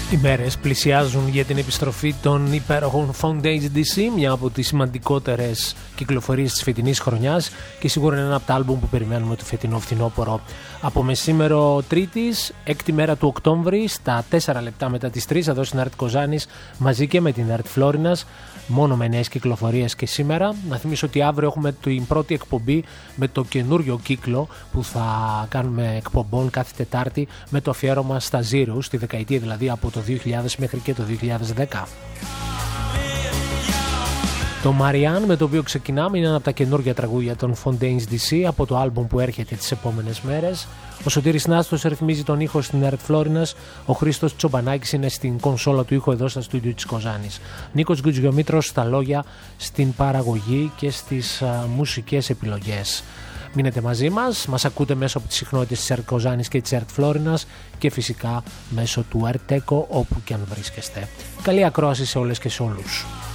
Οι μέρες πλησιάζουν για την επιστροφή των υπέροχων Fountains DC, μια από τις σημαντικότερες κυκλοφορίες της φετινής χρονιάς και σίγουρα είναι ένα από τα άλμπουμ που περιμένουμε το φετινό φθινόπωρο. Από μεσήμερο Τρίτης, 6η μέρα του Οκτώβρη, στα 4 λεπτά μετά τις 3, εδώ στην ΕΡΤ Κοζάνης, μαζί και με την ΕΡΤ Φλόρινας, μόνο με νέες κυκλοφορίες και σήμερα. Να θυμίσω ότι αύριο έχουμε την πρώτη εκπομπή με το καινούριο κύκλο που θα κάνουμε εκπομπών κάθε Τετάρτη με το αφιέρωμα στα Zeros, στη δεκαετία δηλαδή από το 2000 μέχρι και το 2010. Το Marianne, με το οποίο ξεκινάμε, είναι ένα από τα καινούργια τραγούδια των Fountains DC από το άλμπουμ που έρχεται τις επόμενες μέρες. Ο Σωτήρης Νάστος ρυθμίζει τον ήχο στην ΕΡΤ Φλόρινας, ο Χρήστος Τσομπανάκης είναι στην κονσόλα του ήχου εδώ στα στούντιο της Κοζάνης. Νίκος Γκουτζιομήτρος στα λόγια, στην παραγωγή και στις μουσικές επιλογές. Μείνετε μαζί μας ακούτε μέσω από τις συχνότητες της ΕΡΤ Κοζάνης και της ΕΡΤ Φλόρινας και φυσικά μέσω του ΕΡΤ Echo όπου και αν βρίσκεστε. Καλή ακρόαση σε όλες και σε όλους.